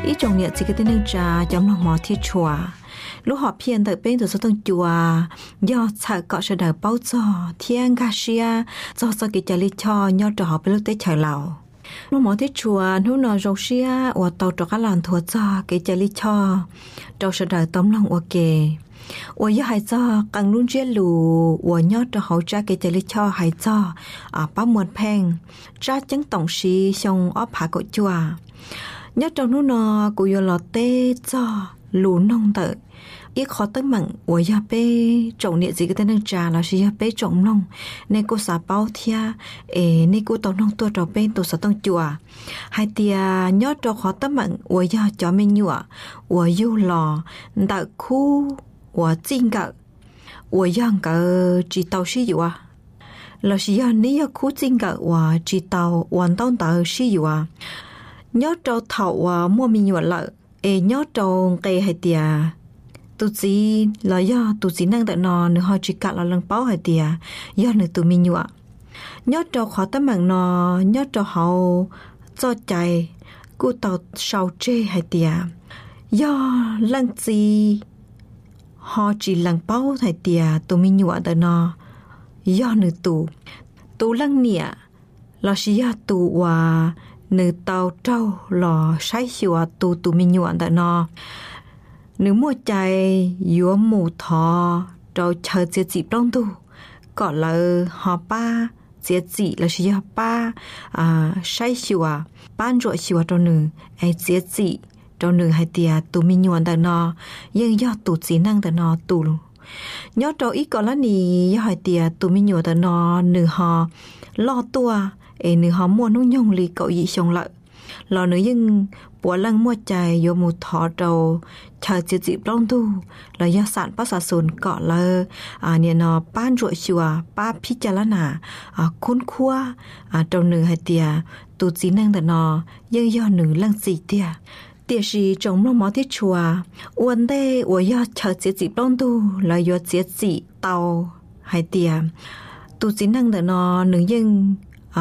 ý trong nhiệt chỉ cái tên trà trong lòng mỏ thiết chùa lúc họ phiền tới bên từ số tông chùa do sợ cọ sẽ đợi bao giờ thiên gasia do cái trả lý cho nhau trò họ bên lúc tới chờ lầu lúc mỏ thiết chùa lúc nào rong xia ở tàu trò cá làn thua cho cái trả lý cho trò sẽ đợi tóm lòng ok ở giờ hay cho càng luôn chia lù ở nhau trò hậu cha cái trả lý cho hay cho bao muôn phèn ra chứng tổng sĩ xong ốp hạ cội chùa nhớ trongนู้นกูยอลอเต้จ้อหลูนงเตออีขอตั้งมั่ง我要被种เนี่ยสิก็ตั้งจาแล้วสิ要被种ลงในกูสาเป้าเทียในกูต้องน้องตัวเราเป็นตัวสต้องจัวให้เตียยอดเราขอตั้งมั่ง我要จอไม่ยั่ว我又รอแต่คู่我จริงกะ我样个知道是有啊แล้วสิ你要คู่จริงกะ我知道我当到是有啊nhớ trâu thầu mua mì nhuận lợ nhớ trâu cây hay tiề tụi gì là do tụi gì năng tại nò nữa họ chỉ cả là lần báo hay tiề do nữa tụi mì nhuận nhớ trâu khó tấm bằng nò nhớ trâu hậu cho chạy cô tàu sầu chê hay tiề do lần gì họ chỉ lần báo hay tiề tụi mì nhuận tại nò do nữa tụi lần nịa là chỉ do tụi nữ tàu trâu lò sái xùa tụ mình nhuận tại nò nữ mua chạy dúa mù thò trâu chờ chia chị đông tu có là họ ba chia chị là chỉ họ ba sái xùa ban ruột xùa trâu nữ chia chị trâu nữ hay tiề tụ mình nhuận tại nò nhưng do tụ chỉ năng tại nò tụ nhớ trâu ít có lá nì do hay tiề tụ mình nhuận tại nò nữ họ lo tua nữ họ mua nông nhung lì cậu dị xong lợi lò nữ nhưng bố lăng mua chài vô một thọ trầu chờ chia dịp đông tu là do sản bác xã sồn cọ là nè nó ban ruột chùa ba pí chà lá nà khôn khua trầu nữ hay tìa tụ chỉ năng tại nó nhưng do nữ lăng gì tìa tìa gì trồng lông mó thiết chùa uốn đê uốn do chờ chia dịp đông tu là do chia dị tàu hay tìa tụ chỉ năng tại nó nữ nhưng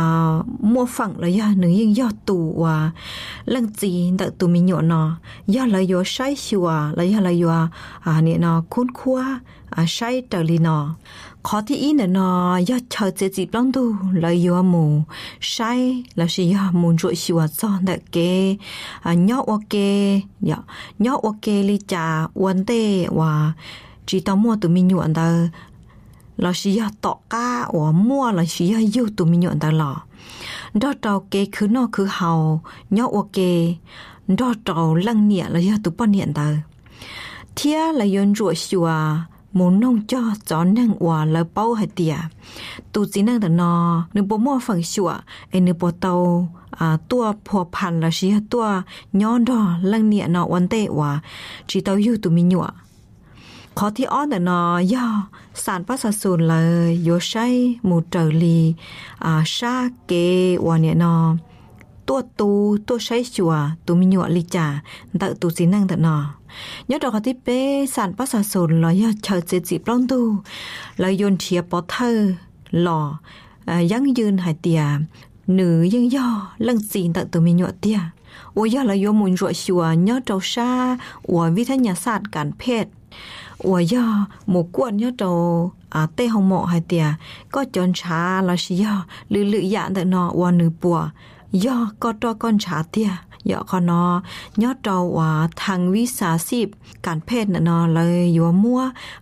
mua phẳng là do nữ nhân do tù lăng gì tại tù mình nhọ nó do là do sai xùa là do nè nó khôn khoa sai trở li nó khó thì ý là nó do chờ chế dịp lắm tu là do mù sai là chỉ do mù ruột xùa cho đại kế nhọ ok nhọ ok li trà uốn tê chỉ tao mua tù mình nhọ ta là chỉ do tọ cá ở mua là chỉ do yêu tụi mình nhận ta lọ đó trâu kê cứ nó cứ hào nhóc ok đó trâu lăng nhẹ là do tụi bọn nhận ta thia là yon ruột xùa muốn nông cho chó năng hòa là bao hay tiệt tụi chỉ năng ta nó nếu bố mua phần xùa nếu bố tàu tua phò pan là chỉ tua nhó đó lăng nhẹ nó quan tệ hòa chỉ tàu yêu tụi mình nhọ khó thì ó là nó do sản phát sồn là do say một trở lì sa kê và nè nó tua say chùa tụ mình nhọ lì trà tự tụ chỉ năng tự nó nhớ đó khó thì bé sản phát sồn là do chờ chế dịp long tu là dồn chia bỏ thơ lò dáng dơn hải tiề nữ dân do lăng xin tự tụ mình nhọ tiề ôi do là do muốn ruột chùa nhớ trâu sa và vi thanh nhà sản cản phết do một cuộn nhớ trâu tê hồng mộ hay tiề có chọn trà là chỉ do lự dạng tại nó và nữ bùa do có cho con trà tiề do con nó nhớ trâu thằng vi xá xịp cản phết nó là do mua